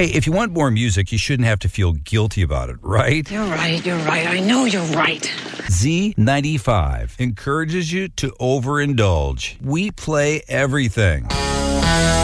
Hey, if you want more music, you shouldn't have to feel guilty about it, right? You're right. I know you're right. Z95 encourages you to overindulge. We play everything.